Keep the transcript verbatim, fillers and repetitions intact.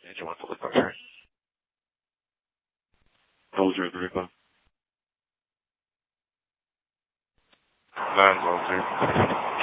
Agent wants to look over. Hold your group. Nine, one, two.